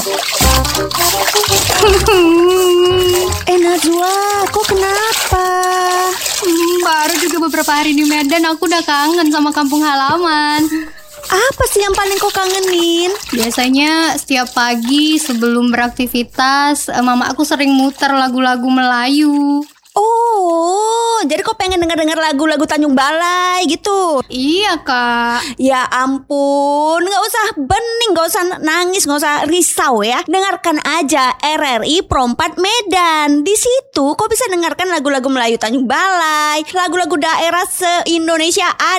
Najwa, kok kenapa? Baru juga beberapa hari di Medan, aku udah kangen sama kampung halaman. Apa sih yang paling kau kangenin? Biasanya setiap pagi sebelum beraktivitas, mama aku sering muter lagu-lagu Melayu. Oh, jadi kau pengen dengar-dengar lagu-lagu Tanjung Balai gitu? Iya, Kak. Ya ampun, gak usah bening, gak usah nangis, gak usah risau ya. Dengarkan aja RRI Pro 4 Medan. Di situ kau bisa dengarkan lagu-lagu Melayu Tanjung Balai, lagu-lagu daerah se-Indonesia ada.